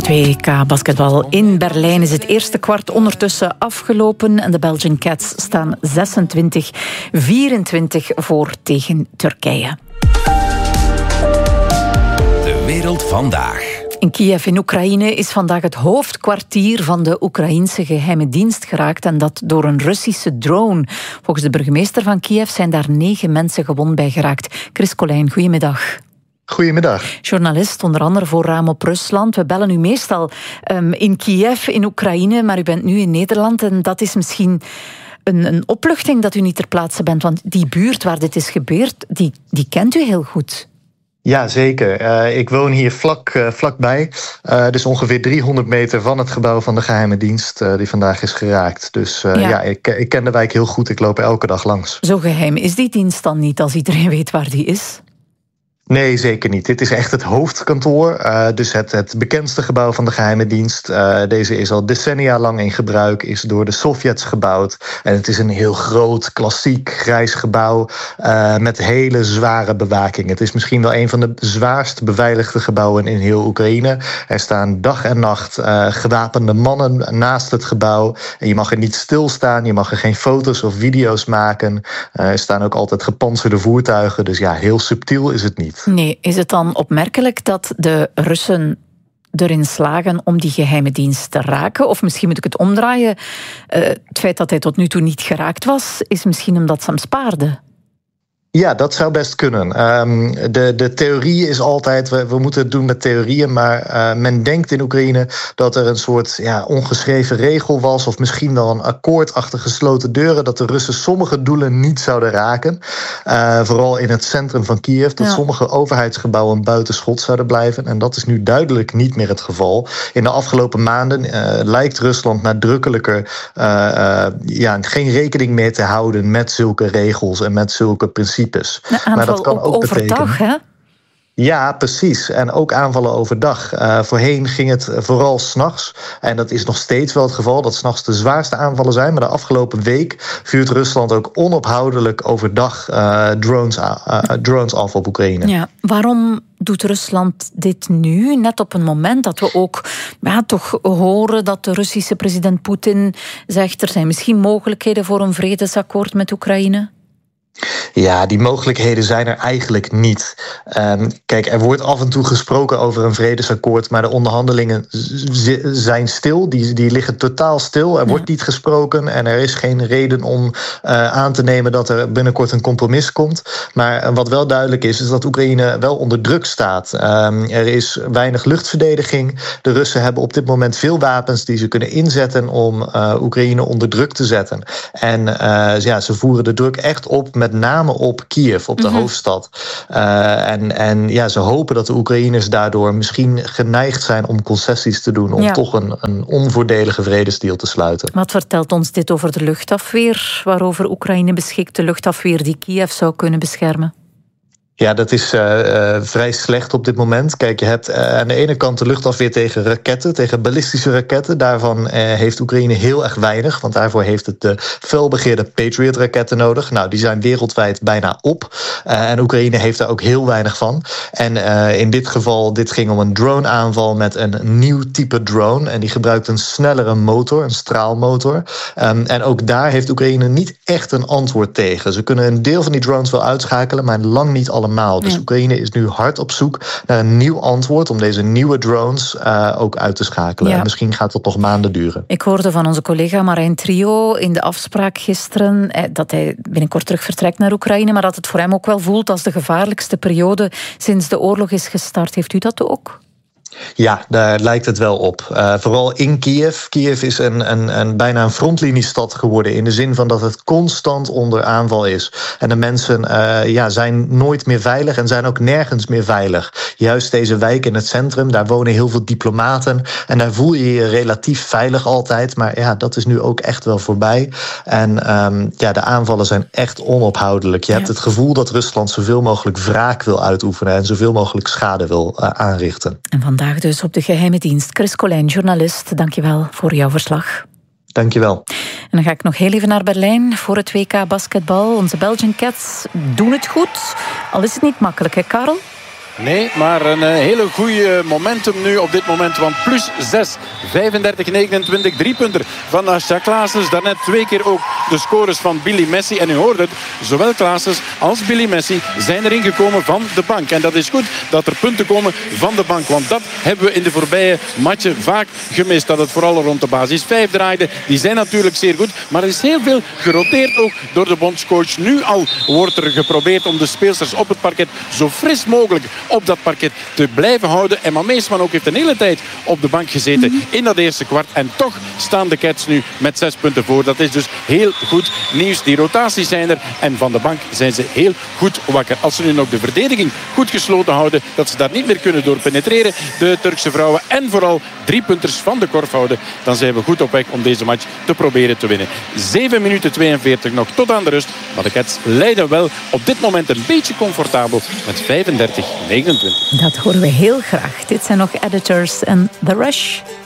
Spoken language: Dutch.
Het WK basketbal in Berlijn is het eerste kwart ondertussen afgelopen en de Belgian Cats staan 26-24 voor tegen Turkije. De wereld vandaag. In Kiev in Oekraïne is vandaag het hoofdkwartier van de Oekraïense geheime dienst geraakt en dat door een Russische drone. Volgens de burgemeester van Kiev zijn daar 9 mensen gewond bij geraakt. Chris Colijn, goedemiddag. Goedemiddag. Journalist, onder andere voor Raam op Rusland. We bellen u meestal in Kiev, in Oekraïne, maar u bent nu in Nederland. En dat is misschien een opluchting dat u niet ter plaatse bent. Want die buurt waar dit is gebeurd, die kent u heel goed. Ja, zeker. Ik woon hier vlakbij. Dus ongeveer 300 meter van het gebouw van de geheime dienst die vandaag is geraakt. Dus ik ken de wijk heel goed. Ik loop er elke dag langs. Zo geheim is die dienst dan niet als iedereen weet waar die is? Nee, zeker niet. Dit is echt het hoofdkantoor. Dus het bekendste gebouw van de geheime dienst. Deze is al decennia lang in gebruik. Is door de Sovjets gebouwd. En het is een heel groot, klassiek, grijs gebouw. Met hele zware bewaking. Het is misschien wel een van de zwaarst beveiligde gebouwen in heel Oekraïne. Er staan dag en nacht gewapende mannen naast het gebouw. En je mag er niet stilstaan. Je mag er geen foto's of video's maken. Er staan ook altijd gepantserde voertuigen. Dus ja, heel subtiel is het niet. Nee, is het dan opmerkelijk dat de Russen erin slagen om die geheime dienst te raken? Of misschien moet ik het omdraaien. Het feit dat hij tot nu toe niet geraakt was, is misschien omdat ze hem spaarden. Ja, dat zou best kunnen. De theorie is altijd, we moeten het doen met theorieën, maar men denkt in Oekraïne dat er een soort ongeschreven regel was, of misschien wel een akkoord achter gesloten deuren, dat de Russen sommige doelen niet zouden raken. Vooral in het centrum van Kiev, dat sommige overheidsgebouwen buiten schot zouden blijven. En dat is nu duidelijk niet meer het geval. In de afgelopen maanden lijkt Rusland nadrukkelijker geen rekening meer te houden met zulke regels en met zulke principes. Maar dat kan ook overdag, hè? Ja, precies. En ook aanvallen overdag. Voorheen ging het vooral 's nachts. En dat is nog steeds wel het geval, dat 's nachts de zwaarste aanvallen zijn. Maar de afgelopen week vuurt Rusland ook onophoudelijk overdag drones af op Oekraïne. Ja, waarom doet Rusland dit nu? Net op een moment dat we ook toch horen dat de Russische president Poetin zegt er zijn misschien mogelijkheden voor een vredesakkoord met Oekraïne? Ja, die mogelijkheden zijn er eigenlijk niet. Kijk, er wordt af en toe gesproken over een vredesakkoord, maar de onderhandelingen zijn stil. Die liggen totaal stil. Er wordt niet gesproken en er is geen reden om aan te nemen dat er binnenkort een compromis komt. Maar wat wel duidelijk is dat Oekraïne wel onder druk staat. Er is weinig luchtverdediging. De Russen hebben op dit moment veel wapens die ze kunnen inzetten om Oekraïne onder druk te zetten. En ze voeren de druk echt op, met name op Kiev, op de hoofdstad. Ze hopen dat de Oekraïners daardoor misschien geneigd zijn om concessies te doen, om toch een onvoordelige vredesdeal te sluiten. Wat vertelt ons dit over de luchtafweer, waarover Oekraïne beschikt, de luchtafweer die Kiev zou kunnen beschermen? Ja, dat is vrij slecht op dit moment. Kijk, je hebt aan de ene kant de luchtafweer tegen raketten, tegen ballistische raketten. Daarvan heeft Oekraïne heel erg weinig, want daarvoor heeft het de felbegeerde Patriot-raketten nodig. Nou, die zijn wereldwijd bijna op. En Oekraïne heeft daar ook heel weinig van. En in dit geval, dit ging om een drone-aanval met een nieuw type drone. En die gebruikt een snellere motor, een straalmotor. En ook daar heeft Oekraïne niet echt een antwoord tegen. Ze kunnen een deel van die drones wel uitschakelen, maar lang niet allemaal. Dus Oekraïne is nu hard op zoek naar een nieuw antwoord om deze nieuwe drones ook uit te schakelen. Ja. En misschien gaat dat nog maanden duren. Ik hoorde van onze collega Marijn Trio in de afspraak gisteren dat hij binnenkort terug vertrekt naar Oekraïne, maar dat het voor hem ook wel voelt als de gevaarlijkste periode sinds de oorlog is gestart. Heeft u dat ook? Ja, daar lijkt het wel op. Vooral in Kiev. Kiev is bijna een frontliniestad geworden, in de zin van dat het constant onder aanval is. En de mensen zijn nooit meer veilig en zijn ook nergens meer veilig. Juist deze wijk in het centrum, daar wonen heel veel diplomaten. En daar voel je je relatief veilig altijd. Maar ja, dat is nu ook echt wel voorbij. En de aanvallen zijn echt onophoudelijk. Je hebt het gevoel dat Rusland zoveel mogelijk wraak wil uitoefenen en zoveel mogelijk schade wil aanrichten. En vandaag dus op de geheime dienst. Chris Colijn, journalist, dankjewel voor jouw verslag. Dankjewel. En dan ga ik nog heel even naar Berlijn voor het WK basketbal. Onze Belgian Cats doen het goed, al is het niet makkelijk, hè Karel? Nee, maar een hele goede momentum nu op dit moment. Want plus 6, 35-29, 3 punten van Asja Claessens. Daarnet 2 keer ook de scores van Billy Messi. En u hoort het, zowel Claessens als Billy Messi zijn erin gekomen van de bank. En dat is goed dat er punten komen van de bank. Want dat hebben we in de voorbije matchen vaak gemist. Dat het vooral rond de basis 5 draaide. Die zijn natuurlijk zeer goed. Maar er is heel veel geroteerd ook door de bondscoach. Nu al wordt er geprobeerd om de speelsters op het parket zo fris mogelijk op dat parket te blijven houden. En Meesman ook heeft een hele tijd op de bank gezeten in dat eerste kwart. En toch staan de Cats nu met 6 punten voor. Dat is dus heel goed nieuws. Die rotaties zijn er. En van de bank zijn ze heel goed wakker. Als ze nu nog de verdediging goed gesloten houden, dat ze daar niet meer kunnen door penetreren, de Turkse vrouwen, en vooral 3-punters van de korf houden, dan zijn we goed op weg om deze match te proberen te winnen. 7 minuten 42 nog tot aan de rust. Maar de Cats leiden wel op dit moment een beetje comfortabel met 35-29. Dat horen we heel graag. Dit zijn nog Editors en The Rush.